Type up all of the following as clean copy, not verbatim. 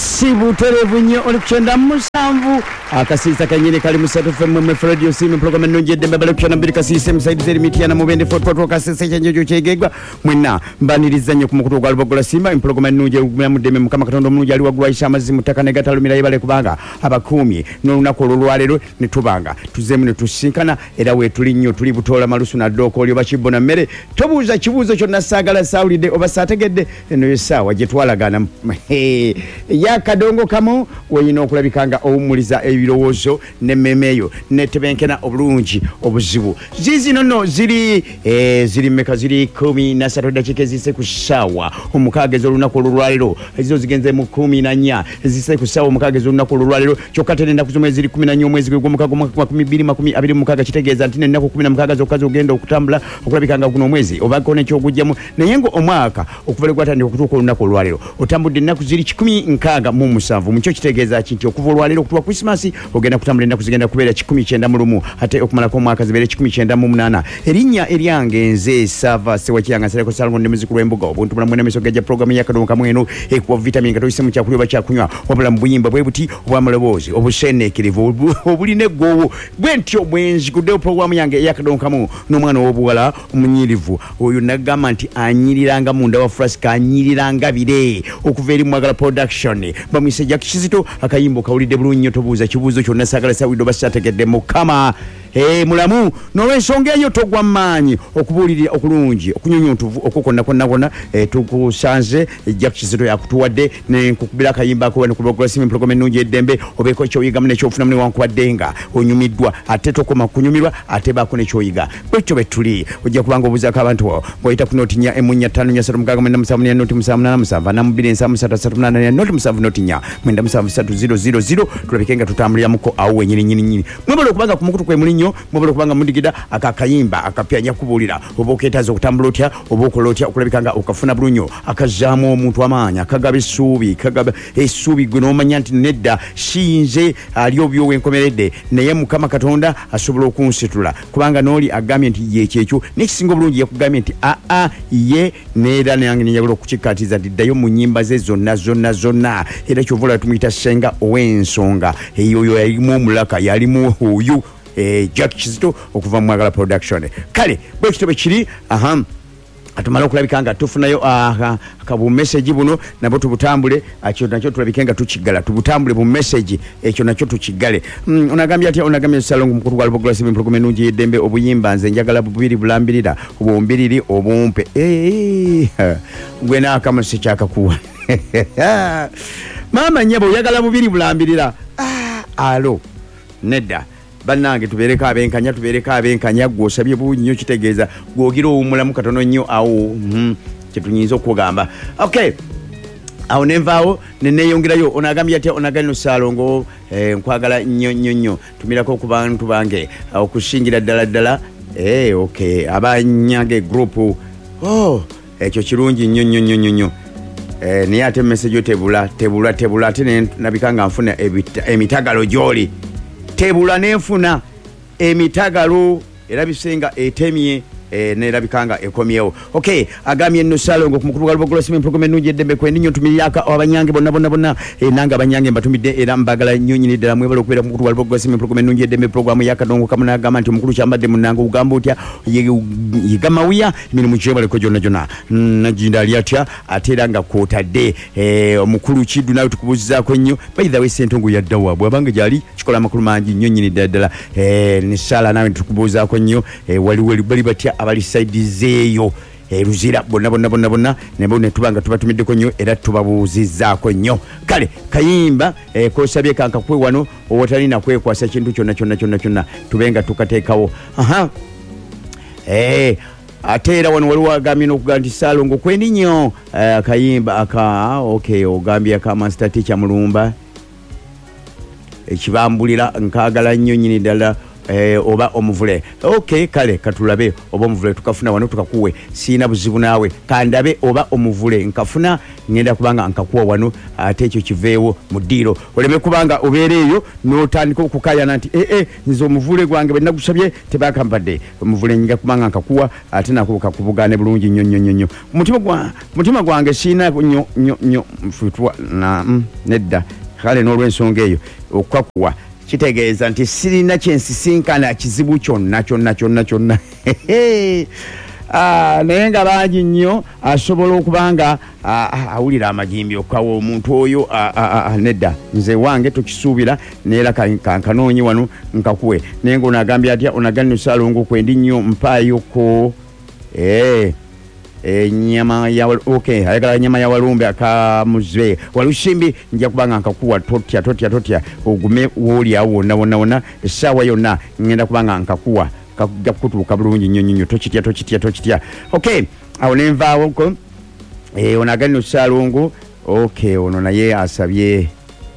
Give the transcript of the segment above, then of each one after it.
sibuterevu nnyo olukukyenda musanvu akasiisa kanyini kali musatu femme radio simu program nonje dembe bale kukyana mbiri kasise msaidizi limitiana mubende foto kasise kyanjojo kyegegwa mwena mbaniriza nnyo kumukutu gwa lubogola simba program nonje mudeme mukama katondo munuje ali wagwa ishamazi mutakane gatalumira yibale kubanga abakumi n'olunaku olwalero netubanga tuzemu ne tusinkana era we tuli nnyo tuli butola malusu na doko oli bakibona mmere tobuuza kibuuzo kyonna saagala sawulidde oba saategedde eno yesaawa gye twalagana ya kadongo kamu weyina okulabikanga owumuliza ebirowoozo n'emmemeeyo netebenkena obulungi obuzibu zizino nno ziri meka ziri 13 dakiika ezise ku ssaawa omukaaga ez'olunaku olwalero ezizo zigenze mu 14 ezise ku ssaawa omukaaga ez'olunaku olwalero kyokka tene ennaku zomwe ziri 14 omwezi gw'omukaaga omwaka 2026 kitegeeza nti n'ennaku 16 zokka zogenda okutambula okulabikanga guno omwezi obako nekyogujjamu naye ngo omwaka okuva gwatandika okutuuka olunaku olwalero otambudde ennaku ziri 17 mukyo kitegeeza nti okuva olwalero okutuuka Christmas ogenda kutambula ennaku zigenda kubeera 19 ate okumalako omwaka zibeere 98 erinnya eryange nze Sava Sewakiyanga Nsereko Salongo ne muzikulu w'embuga obuntu bulamu n'emisoga gya programu ya kadongo kamwe eno ekuwa vitamin katoyise mu kyakulya oba kyakunywa wabula mu buyimba bwe buti obw'amaloboozi obuseneekirivu obulina eggoowo bwe ntyo bwenziguddewo programu yange eya kadongo kamu n'omwana w'obuwala omunyirivu oyo nagamba nti anyiriranga munda wa frasika anyiriranga bire okuva eri Mwagala production bamwise Jack Kizito akayimbo kawulidde bulungi nnyo tobuuza kibuuzo kyonna saagala sawulidde oba saategedde mukama mulamu n'olw'ensonga eyo togwa maanyi okubuulirira okulungi okunyonyontuvu okukonna tukusanze Jack Kizito yakutuwadde nenkukubira akayimba ako nekubagula simu program ennungi eddembe obeeko ekyoyigamu nekyofunamu newankubadde nga onyumiddwa ate tokoma kunyumirwa ate baako nekyoyiga bwekyo betuli ojja kubanga obuuzaako abantu bw'oyita ku noti 4 emunya 5 nya 3 mukaga 4 noti 7 namubiri 7 noti 7 noti 4 7 tulabike nga tutambuliramuko awo wenyini mwebala okubanga ku mukutu kwe mulinyo mwebala okubanga mudigida akakayimba akapya nyakubuulira oba okeetaaza okutambula otya oba okola otya okulabika nga okafuna bulunyo akazaamu omuntu amaanyi akagaba essuubi gwe n'omanya nti nedda siyinze ali obyo wenkomeredde naye Mukama Katonda asobola okunsitula kubanga n'oli agambye nti yekyekyo nekisinga obulungi yakugambye nti ye neera nange neyagala okukikkaatiza nti ddayo mu nnyimba ze zonna era kyovola tumuyita senga ow'ensonga eyoyo yalimu omulaka yalimu oyo Jack Kizito okuva mu Mwagala production kale bwe kitobe kiri atumala okulabika nga tufunayo akabu message buno nabo tubutambule akyo nakyo tulabike nga tukigala tubutambule bu message ekyo nakyo tukigale onagambye ati onagambye Salongo mukuru gwa Lubogola simu program ennungi yeddembe obuyimba nze njagala bubiri bulambirira obumbiriri obumpe gwe n'akamusi kyakakuwa mama nyabo oyagala bubiri bulambirira alo nedda bannange tubeereko abenkanya gw'osabye bulungi nnyo kitegeeza gw'ogira owumulamu katono nnyo awo kyetunyinza okugamba okay awo nenvaawo neneeyongerayo onagambye atya onagano Salongo nkwagala nnyo tumirako ku bantu bange okusingira ddala okay abanyage group ekyo kirungi nnyo naye ate message tebula ate nabika nga nfuna emitagalo gy'oli tebula nenfuna emitagalo era bisenga etemye nerabikanga ekomyewo okay agamye no Salongo ku mukuru gwa Lubogola simu program ennungi eddembe kwendinyo tumiriyaka abanyange bonna nanga abanyange mbatumidde era mbagala nnyo nyini ddala mwebala okubeera ku mukuru gwa Lubogola simu program ennungi eddembe programu ya kadongo kamuna agamba nti omukulu kyambadde munanga ugamba otya yigamawiya emirimu kyebaleko gyonna najinda ali atya ate era nga kwotadde omukulu Kiddu nawe tukubuuzizaako nnyo by the way Ssentongo yadda waabwe abanga gyali kikola amakulu mangi nnyo nyini ddala ne Sala nawe tukubuuzaako nnyo waliwo bali batya abali side zeeyo ruzira bonna nebo netubanga tubatumiddeko nnyo era tubabuuzizaako nnyo kale kayimba kosabye kankakwe wano owotalina kwekwasa kintu kyonna tubenga tukateekawo ate era wano waliwo agambye n'okugamba nti Salongo kwendi nnyo kayimba okay ogambye akamansta teacher mulumba ekibambulira nkagala nnyo nyini ddala oba omuvule. Okay, kale katulabe oba omuvule tukafuna wano tukakuwe. Sina buzibu nawe. Kandabe oba omuvule nkafuna ngenda kubanga nkakuwa wano ate ekyo kiveewo mu ddiiro. Oleme kubanga obeereeyo n'otandika okukayana nti nze omuvule gwange bwe nagusabye tebakampadde. Omuvule njja kubanga nkakuwa ate nakubuka kubugane bulungi nnyo. Mutima gwange sina nnyo mfutwa na nedda. Kale n'olw'ensonga eyo okwakuwa kitegeeza nti sirina kyensisinkana kizibu kyonna. Naye nga bangi nnyo asobola okubanga awulira amagimbi okawa omuntu oyo nedda nze wange tokisuubira neera kankanoonyi wano nkakuwe. Naye nga onagambye atya Onaganno Ssalongo kwendi nnyo mpaayoko nyama ya ayagala nyama ya walumbe akamuzwe walusimbi nja kubanga nkakuwa totya ogume woli awo wonna essaawa yonna ngenda kubanga nkakuwa kakujja kutuuka bulungi nnyo tokitya. Okay, awo nenvaawo ko Onaganno Ssalongo. Okay, ono naye asabye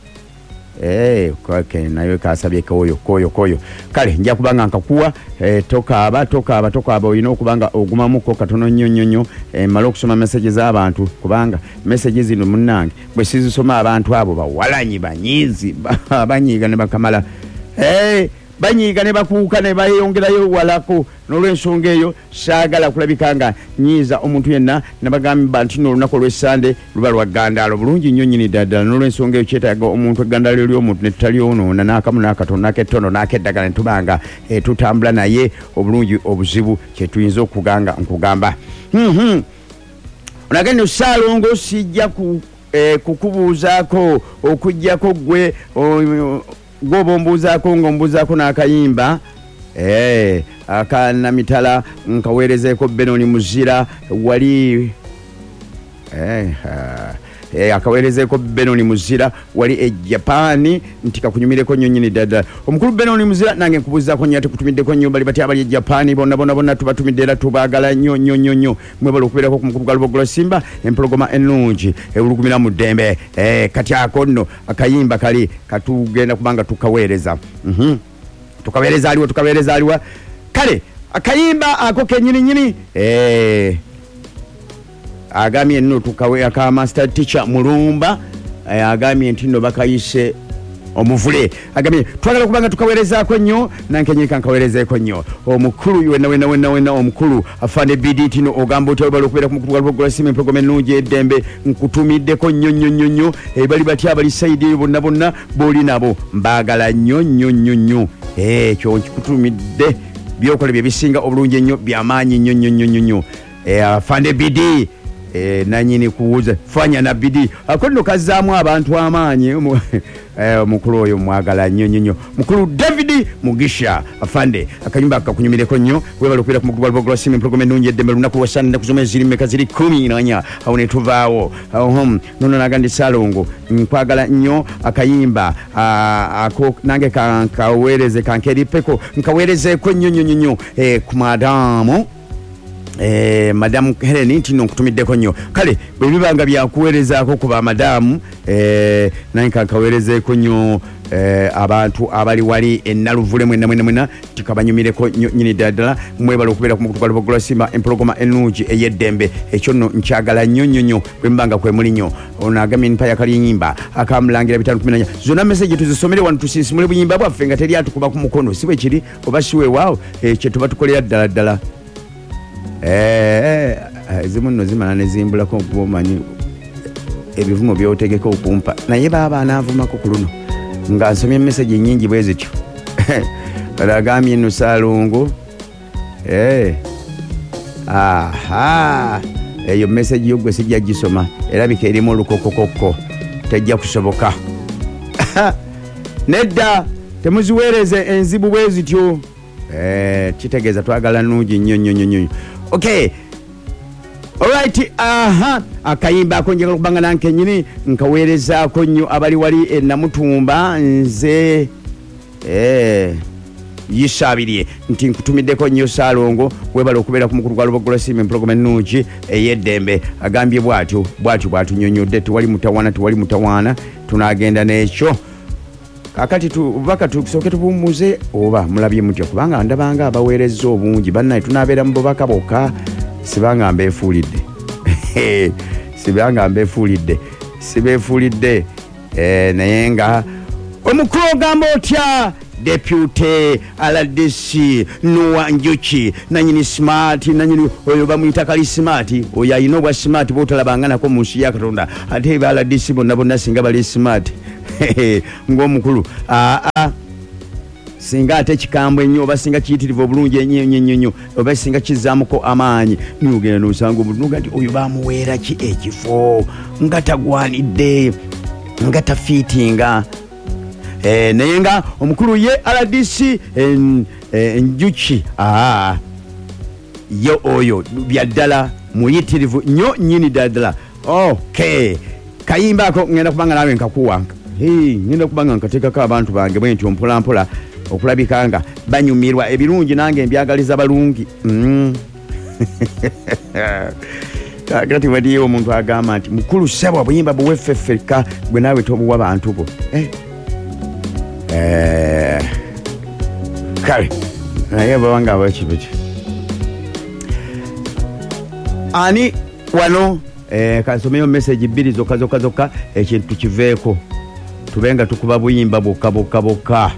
naye kasabye koyo. Kale nja kubanga nkakuwa tokaaba olina okubanga ogumamuko katono nnyo mala okusoma message z'abantu kubanga message zino munnange bwe sizisoma abantu abo bawalanyi banyiizi banyiiga ne bakamala banyiiga ne bakuuka ne bayongerayo walako. N'olw'ensonga eyo saagala kulabika nga nyiiza omuntu yenna ne bagamba nti n'olunaku olw'Essande luba lwa ggandaalo bulungi nnyo nnyini ddala. N'olw'ensonga eyo kyetaaga omuntu eggandaalo ly'omuntu ne tutalyonoona n'akamu n'akatono n'akettono n'akeddagala ne tubanga tutambula naye obulungi obuzibu kye tuyinza okuganga nkugamba. Onaganno Ssalongo sijja kukubuuzaako okuggyako gwe gw'obombuuzaako ng'ombuuzaako n'akayimba akanamitala nkaweerezeeko Benoni Muzira wali akaweerezeeko Benoni Muzira wali e Japan nti kakunyumireko nnyo nnyini ddala. Omukulu Benoni Muzira nange nkubuuzaako nnyo ate kutumiddeko nnyo bali bati abali e Japan bonna tubatumidde era tubaagala nnyo mwebala okubeerako ku mukubu gwa Luboggola Simba empologoma ennungi ewulugumira mu ddembe. Kati ako nno akayimba kali katugenda kubanga tukaweereza aliwa kale akayimba ako kennyini agambye nno tukawe aka master teacher Mulumba agambye nti nno bakayise omuvule agambye twagala kubanga tukaweerezaako nnyo nankenyika nkaweerezeeko nnyo omukulu wenna omukulu afande BD tino ogamba otya bali okubeera ku mukubu gwa Luboggola Simba empologoma ennungi eddembe nkutumiddeko nnyo bali batya abali saidi eyo bonna booli nabo mbaagala nnyo ekyo nkikutumidde byokola bye bisinga obulungi ennyo byamaanyi nnyo afande BD nanyini kuwuza fanya na BD akono kazaamu abantu amaanyi mukulu oyo mwagala nnyo mukulu David Mugisha afande akanyumba akakunyumireko nnyo webala okubeera ku mukubu gwa Luboggola Simba empologoma ennungi eddembe lunaku lwa Sande kuzoma eziri mmeka ziri 14 awo ne tuvaawo nono Nagandi Ssalongo nkwagala nnyo akayimba ako nange kankaweereze kankeripeko nkaweerezeeko nnyo ku madamu Madam Helen ntino nkutumiddeko nnyo kale bwe bibanga byakuweerezaako ku bamadamu nange kankaweerezeeko nnyo abantu abali wali ennaluvule mwenna tikabanyumireko nnyini ddala mwebala okubeera ku mukutu gwa Luboggola Simba empologoma ennungi ey'eddembe ekyo nno nkyagala nnyo bwe mbanga kwe muli nnyo ono agambye nipa yakalynyimba akamulangira 514 zonna message tuzisomere wano tusinsimule buyimba bwaffe nga teri atukuba ku mukono si bwe kiri oba si weewaawo kye tuba tukolera ddala ezimu nno zimala ne zimbulako omanyi ebivumo byotegeka okumpa naye baba anaavumako ku luno nga nsomye message nnyingi bwe zityo agambye nno Ssalongo eyo message yo gwe sijja gisoma erabika erimu olukokokokko tejja kusoboka nedda temuziweereze enzibu bwe zityo kitegeeza twagala nnungi nnyo okay alright akayimba ako njagala okubanga nange nnyini nkaweerezaako nnyo abali wali Namutumba nze yisaabirye nti nkutumiddeko nnyo Ssalongo webala okubeera ku mukutu gwa Luboggola Simba empologoma ennungi ey'eddembe agambye bw'atyo nnyonnyodde tewali mutawaana tunaagenda n'ekyo akati tubaka tusoke tubumuze oba mulabye mutya kubanga ndabanga abaweereza obungi bannaye tunabeera mu bubaka bokka sibanga mbeefuulidde sibeefuulidde naye nga omukulu ogamba otya Deputy RDC Noah Njuki nanyini smart nanyini oyo bamuyita kali smart oyo ayina obwa smart botalabanga nako mu nsi ya Katonda ate ba RDC bonna singa bali smart ng'omukulu singa ate kikambwe nnyo oba singa kiyitirivu obulungi ennyo oba singa kizaamuko amaanyi nugenda n'osanga omuntu nga nti oyo bamuweera ki ekifo nga tagwanidde nga tafiitinga naye nga omukulu ye RDC Njuki yo oyo byaddala muyitirivu nnyo nnyini ddala okay kayimba ako ngenda kubanga nawe nkakuwanka ngenda kubanga nkateekako abantu bange bwe ntyo mpolampola okulabika nga banyumirwa ebirungi nange mbyagaliza balungi kati wadiyo omuntu agamba nti mukulu ssebo obuyimba buweffeffeka gwe naawe tobuwa bantu bo kale naye babanga abakibiki ani wano kansomeyo message bbiri zokka ekintu kiveeko tubenga tukuba buyimba bokka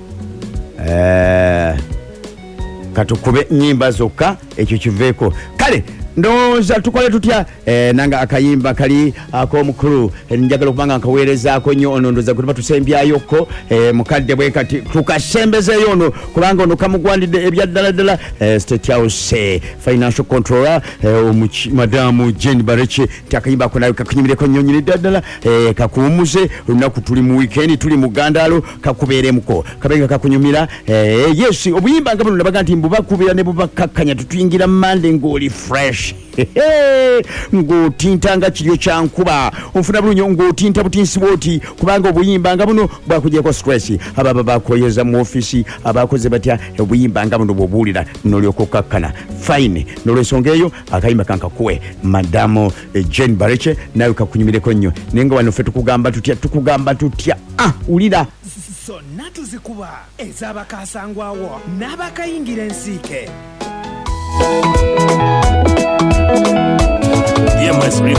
katukube nyimba zokka ekyo kiveeko kale ndowooza tukole tutya nanga akayimba kali ak'omukulu njagala okubanga nkaweerezaako nnyo ono ndowooza kutuba tusembyayooko mukadde bwe kati tukasembezeeyo ono kubanga ono kamugwanidde ebyaddaladdala State House Financial Controller madamu Jane Bareche nti akayimba ako nawe kakunyumireko nnyo nnyini ddala kakuwumuze olunaku tuli mu weekend tuli mu gandaalo kakubeeremuko kabenga kakunyumira yes obuyimba nga buno nabaga nti mbubakubira ne bubakkakkanya tutuyingira Monday ng'oli fresh ng'otinta nga kiryo kyankuba onfuna bulungi ng'otinta butinsi bwoti kubanga obuyimba nga buno bwakugyeko stress ababa bakoyeza mu ofisi abakoze batya obuyimba nga buno bw'obuwulira n'olyoka okkakkana fine n'olwensonga eyo akayimba kankakuwe madamu Jane Bareche nawe kakunyumireko nnyo naye nga wano ffe tukugamba tutya wulira zonna tuzikuba ez'abakasangwawo n'abakayingira ensiike